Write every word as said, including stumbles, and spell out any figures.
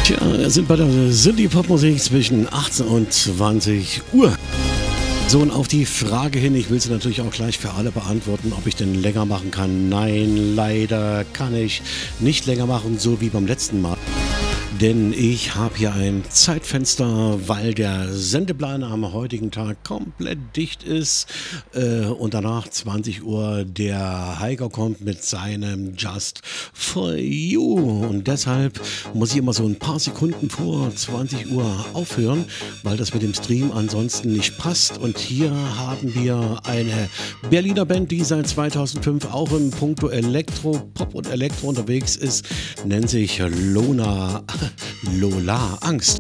Tja, wir sind bei der Synthie-Pop-Musik zwischen achtzehn und zwanzig Uhr. So, und auf die Frage hin, ich will sie natürlich auch gleich für alle beantworten, ob ich denn länger machen kann. Nein, leider kann ich nicht länger machen, so wie beim letzten Mal. Denn ich habe hier ein Zeitfenster, weil der Sendeplan am heutigen Tag komplett dicht ist äh, und danach zwanzig Uhr der Heiko kommt mit seinem Just for You. Und deshalb muss ich immer so ein paar Sekunden vor zwanzig Uhr aufhören, weil das mit dem Stream ansonsten nicht passt. Und hier haben wir eine Berliner Band, die seit zweitausendfünf auch im Punkto Elektro, Pop und Elektro unterwegs ist, nennt sich Lona Lola Angst.